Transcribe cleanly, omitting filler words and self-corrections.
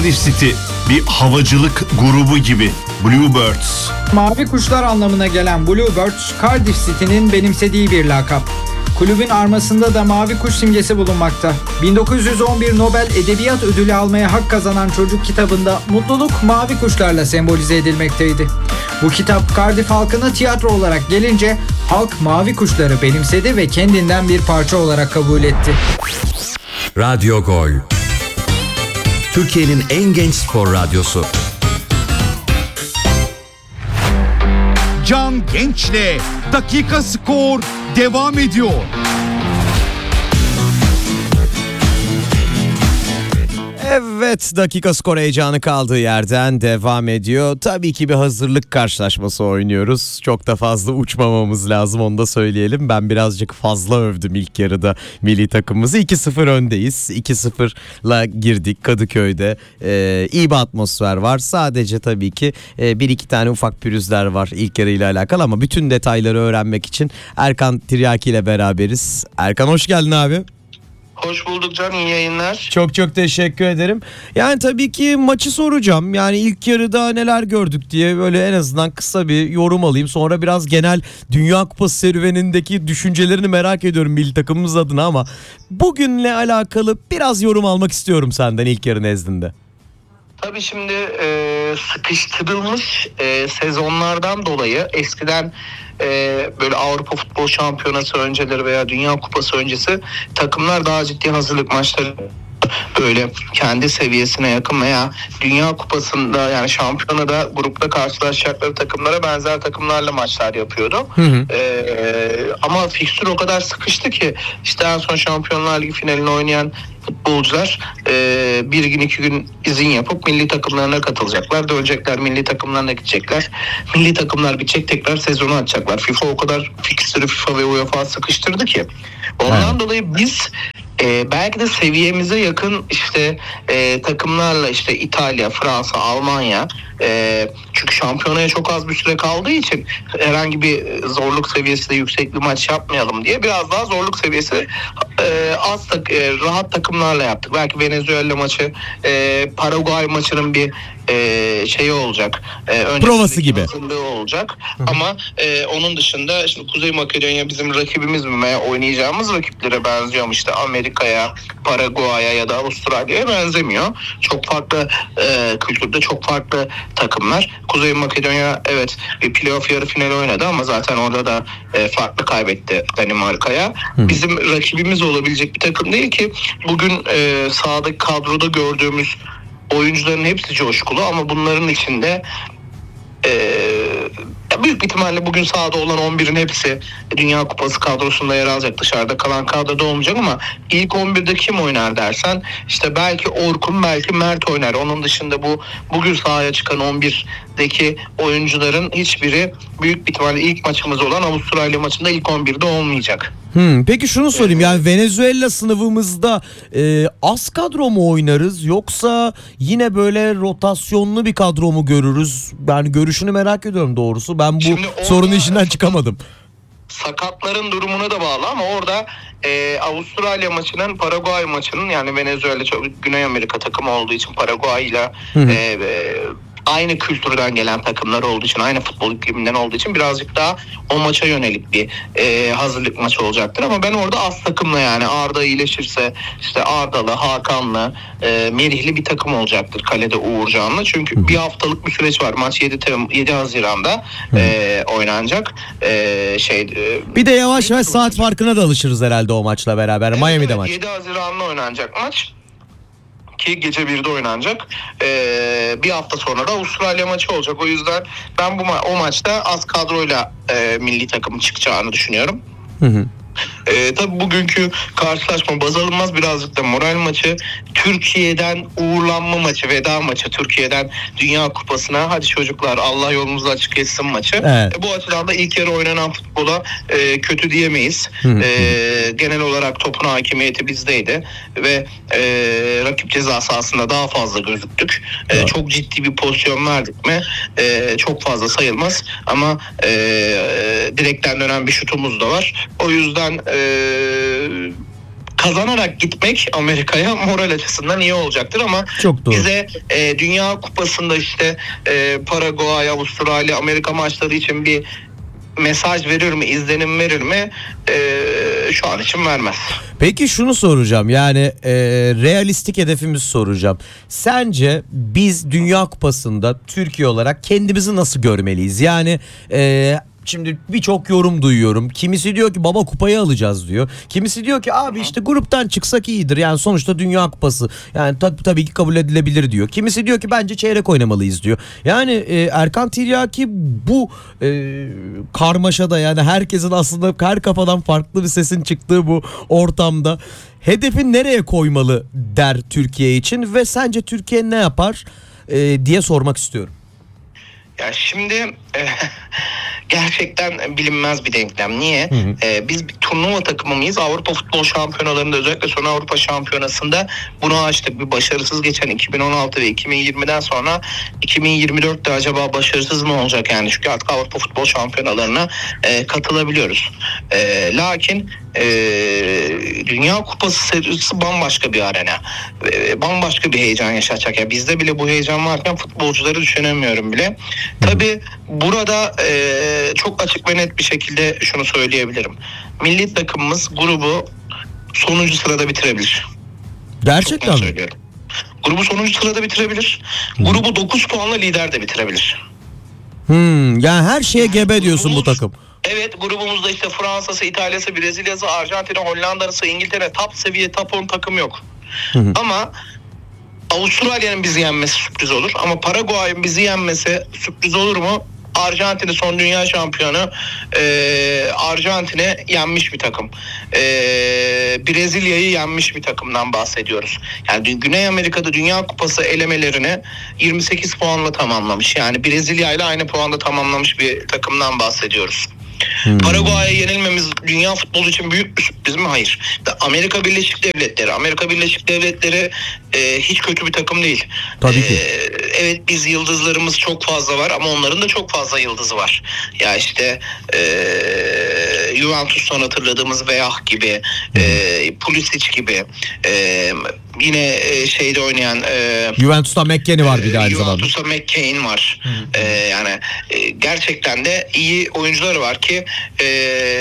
Cardiff City bir havacılık grubu gibi. Bluebirds. Mavi kuşlar anlamına gelen Bluebirds, Cardiff City'nin benimsediği bir lakap. Kulübün armasında da mavi kuş simgesi bulunmakta. 1911 Nobel Edebiyat Ödülü almaya hak kazanan çocuk kitabında mutluluk mavi kuşlarla sembolize edilmekteydi. Bu kitap Cardiff halkına tiyatro olarak gelince halk mavi kuşları benimsedi ve kendinden bir parça olarak kabul etti. Radyo Gol, Türkiye'nin en genç spor radyosu. Can Genç'le Dakika Skor devam ediyor. Evet, dakika skor heyecanı kaldığı yerden devam ediyor. Tabii ki bir hazırlık karşılaşması oynuyoruz. Çok da fazla uçmamamız lazım, onu da söyleyelim. Ben birazcık fazla övdüm ilk yarıda milli takımımızı. 2-0 öndeyiz. 2-0'la girdik Kadıköy'de. İyi bir atmosfer var. Sadece tabii ki bir iki tane ufak pürüzler var ilk yarıyla alakalı ama bütün detayları öğrenmek için Erkan Tiryaki ile beraberiz. Erkan, hoş geldin abi. Hoş bulduk Can, iyi yayınlar. Çok teşekkür ederim. Yani tabii ki maçı soracağım. Yani ilk yarıda neler gördük diye böyle en azından kısa bir yorum alayım. Sonra biraz genel Dünya Kupası serüvenindeki düşüncelerini merak ediyorum milli takımımız adına ama bugünle alakalı biraz yorum almak istiyorum senden ilk yarı nezdinde. Tabii şimdi sıkıştırılmış sezonlardan dolayı eskiden böyle Avrupa Futbol Şampiyonası önceleri veya Dünya Kupası öncesi takımlar daha ciddi hazırlık maçları böyle kendi seviyesine yakın veya Dünya Kupası'nda yani şampiyonada grupta karşılaşacakları takımlara benzer takımlarla maçlar yapıyordu. Ama fikstür o kadar sıkıştı ki işte en son Şampiyonlar Ligi finalini oynayan futbolcular bir gün iki gün izin yapıp milli takımlarına katılacaklar. Dönecekler, milli takımlarına gidecekler. Milli takımlar bitecek, tekrar sezonu açacaklar. FIFA o kadar fikstürü FIFA ve UEFA sıkıştırdı ki. Ondan dolayı biz belki de seviyemize yakın işte takımlarla işte İtalya, Fransa, Almanya çünkü şampiyonaya çok az bir süre kaldığı için herhangi bir zorluk seviyesi de yüksek bir maç yapmayalım diye biraz daha zorluk seviyesi rahat takımlarla yaptık. Belki Venezuela maçı, Paraguay maçının bir şeyi olacak. Provası gibi. Olacak. Ama onun dışında şimdi Kuzey Makedonya bizim rakibimiz mi veya oynayacağımız rakiplere benziyor mu? İşte Amerika'ya, Paraguay'a ya da Avustralya'ya benzemiyor. Çok farklı kültürde, çok farklı takımlar. Kuzey Makedonya evet bir playoff yarı finali oynadı ama zaten orada da farklı kaybetti Danimarka'ya. Bizim rakibimiz olabilecek bir takım değil ki bugün sahadaki kadroda gördüğümüz oyuncuların hepsi coşkulu ama bunların içinde büyük ihtimalle bugün sahada olan 11'in hepsi Dünya Kupası kadrosunda yer alacak. Dışarıda kalan kadroda olmayacak ama ilk 11'de kim oynar dersen işte belki Orkun, belki Mert oynar. Onun dışında bugün sahaya çıkan 11'deki oyuncuların hiçbiri büyük ihtimalle ilk maçımız olan Avustralya maçında ilk 11'de olmayacak. Peki şunu sorayım, yani Venezuela sınavımızda az kadro mu oynarız yoksa yine böyle rotasyonlu bir kadro mu görürüz? Ben görüşünü merak ediyorum doğrusu. Ben bu sorunun içinden çıkamadım. Sakatların durumuna da bağlı ama orada Avustralya maçının, Paraguay maçının yani Venezuela çok Güney Amerika takımı olduğu için Paraguay ile aynı kültürden gelen takımlar olduğu için, aynı futbol ikliminden olduğu için birazcık daha o maça yönelik bir hazırlık maçı olacaktır. Ama ben orada az takımla yani Arda iyileşirse işte Ardalı, Hakanlı, Merihli bir takım olacaktır kalede Uğurcanlı. Çünkü bir haftalık bir süreç var. Maç 7 Haziran'da oynanacak. Bir de yavaş yavaş saat farkına da alışırız herhalde o maçla beraber. Evet, Miami'de maç. 7 Haziran'da oynanacak maç. Ki gece 1'de oynanacak. Bir hafta sonra da Avustralya maçı olacak. O yüzden ben o maçta az kadroyla milli takımın çıkacağını düşünüyorum. Tabii bugünkü karşılaşma baz alınmaz, birazcık da moral maçı, Türkiye'den uğurlanma maçı, veda maçı, Türkiye'den Dünya Kupası'na hadi çocuklar Allah yolumuzu açık etsin maçı. Evet. Bu açıdan da ilk yarı oynanan futbola kötü diyemeyiz. Genel olarak topun hakimiyeti bizdeydi ve rakip ceza sahasında daha fazla gözüktük. Çok ciddi bir pozisyon verdik mi çok fazla sayılmaz ama direkten dönen bir şutumuz da var. O yüzden kazanarak gitmek Amerika'ya moral açısından iyi olacaktır ama Çok doğru. bize Dünya Kupası'nda işte Paraguay, Avustralya, Amerika maçları için bir mesaj verir mi, izlenim verir mi? Şu an için vermez. Peki şunu soracağım, yani realistik hedefimizi soracağım. Sence biz Dünya Kupası'nda Türkiye olarak kendimizi nasıl görmeliyiz? Yani şimdi birçok yorum duyuyorum. Kimisi diyor ki baba kupayı alacağız diyor. Kimisi diyor ki abi işte gruptan çıksak iyidir. Yani sonuçta Dünya Kupası. Yani tabii ki kabul edilebilir diyor. Kimisi diyor ki bence çeyrek oynamalıyız diyor. Yani Erkan Tiryaki bu karmaşada, yani herkesin aslında her kafadan farklı bir sesin çıktığı bu ortamda hedefi nereye koymalı der Türkiye için ve sence Türkiye ne yapar diye sormak istiyorum. Ya şimdi gerçekten bilinmez bir denklem. Niye? Biz bir turnuva takımı mıyız? Avrupa Futbol Şampiyonalarında, özellikle son Avrupa Şampiyonası'nda bunu açtık. Bir başarısız geçen 2016 ve 2020'den sonra 2024'te acaba başarısız mı olacak yani? Çünkü artık Avrupa Futbol Şampiyonalarına katılabiliyoruz. Lakin Dünya Kupası serisi bambaşka bir arena. Bambaşka bir heyecan yaşatacak. Yani bizde bile bu heyecan varken futbolcuları düşünemiyorum bile. Tabii burada çok açık ve net bir şekilde şunu söyleyebilirim. Milli takımımız grubu sonuncu sırada bitirebilir. Gerçekten mi? Söylüyorum. Grubu sonuncu sırada bitirebilir. Grubu 9 puanla lider de bitirebilir. Yani her şeye gebe diyorsun bu takım. Evet, grubumuzda işte Fransa'sı, İtalya'sı, Brezilya'sı, Arjantin'i, Hollanda'sı, İngiltere, top seviye, top 10 takım yok. Ama Avustralya'nın bizi yenmesi sürpriz olur. Ama Paraguay'ın bizi yenmesi sürpriz olur mu? Arjantin'i son dünya şampiyonu Arjantin'i yenmiş bir takım. Brezilya'yı yenmiş bir takımdan bahsediyoruz. Yani Güney Amerika'da Dünya Kupası elemelerini 28 puanla tamamlamış. Yani Brezilya ile aynı puanda tamamlamış bir takımdan bahsediyoruz. Paraguay'a yenilmemiz dünya futbolu için büyük bir sürpriz mi? Hayır. Amerika Birleşik Devletleri hiç kötü bir takım değil. Tabii ki. Evet, biz yıldızlarımız çok fazla var ama onların da çok fazla yıldızı var. Ya işte Juventus'tan hatırladığımız Veyah gibi, Pulisic gibi, yine şeyde oynayan Juventus'ta McKennie var bir de aynı zamanda. Juventus'ta McCain var. Yani gerçekten de iyi oyuncuları var ki